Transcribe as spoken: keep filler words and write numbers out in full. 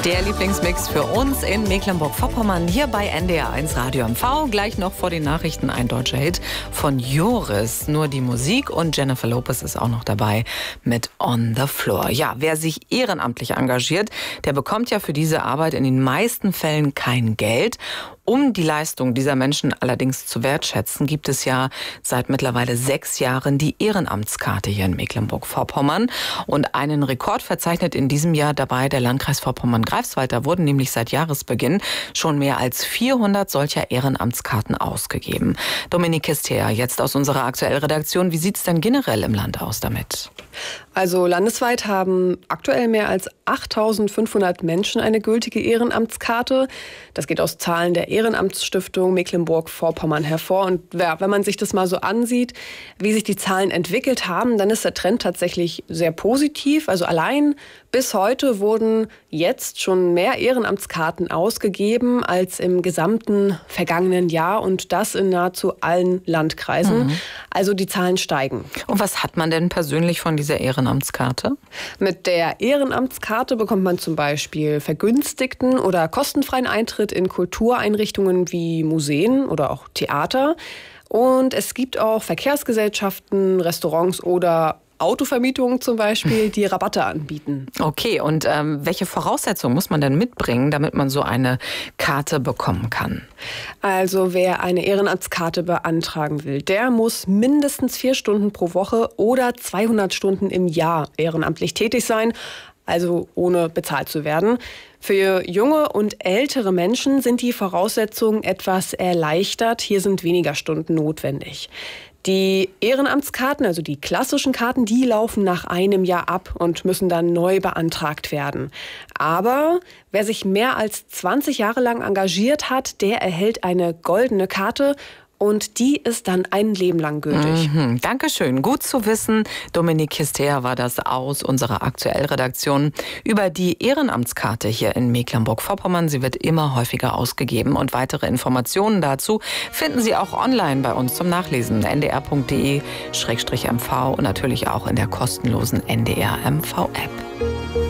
Der Lieblingsmix für uns in Mecklenburg-Vorpommern hier bei N D R eins Radio M V. Gleich noch vor den Nachrichten ein deutscher Hit von Joris. Nur die Musik und Jennifer Lopez ist auch noch dabei mit On the Floor. Ja, wer sich ehrenamtlich engagiert, der bekommt ja für diese Arbeit in den meisten Fällen kein Geld. Um die Leistung dieser Menschen allerdings zu wertschätzen, gibt es ja seit mittlerweile sechs Jahren die Ehrenamtskarte hier in Mecklenburg-Vorpommern. Und einen Rekord verzeichnet in diesem Jahr dabei der Landkreis Vorpommern-Greifswald. Da wurden nämlich seit Jahresbeginn schon mehr als vierhundert solcher Ehrenamtskarten ausgegeben. Dominik Kistea, jetzt aus unserer aktuellen Redaktion. Wie sieht es denn generell im Land aus damit? Also landesweit haben aktuell mehr als achttausendfünfhundert Menschen eine gültige Ehrenamtskarte. Das geht aus Zahlen der Ehrenamtsstiftung Mecklenburg-Vorpommern hervor. Und ja, wenn man sich das mal so ansieht, wie sich die Zahlen entwickelt haben, dann ist der Trend tatsächlich sehr positiv. Also allein bis heute wurden jetzt schon mehr Ehrenamtskarten ausgegeben als im gesamten vergangenen Jahr und das in nahezu allen Landkreisen. Mhm. Also die Zahlen steigen. Und was hat man denn persönlich von dieser Ehrenamtskarte? Mit der Ehrenamtskarte bekommt man zum Beispiel vergünstigten oder kostenfreien Eintritt in Kultureinrichtungen wie Museen oder auch Theater. Und es gibt auch Verkehrsgesellschaften, Restaurants oder Autovermietungen zum Beispiel, die Rabatte anbieten. Okay, und ähm, welche Voraussetzungen muss man denn mitbringen, damit man so eine Karte bekommen kann? Also wer eine Ehrenamtskarte beantragen will, der muss mindestens vier Stunden pro Woche oder zweihundert Stunden im Jahr ehrenamtlich tätig sein, also ohne bezahlt zu werden. Für junge und ältere Menschen sind die Voraussetzungen etwas erleichtert. Hier sind weniger Stunden notwendig. Die Ehrenamtskarten, also die klassischen Karten, die laufen nach einem Jahr ab und müssen dann neu beantragt werden. Aber wer sich mehr als zwanzig Jahre lang engagiert hat, der erhält eine goldene Karte. Und die ist dann ein Leben lang gültig. Mhm, Dankeschön. Gut zu wissen. Dominik Kistea war das aus unserer aktuellen Redaktion über die Ehrenamtskarte hier in Mecklenburg-Vorpommern. Sie wird immer häufiger ausgegeben. Und weitere Informationen dazu finden Sie auch online bei uns zum Nachlesen. n d r punkt d e slash m v und natürlich auch in der kostenlosen N D R M V App.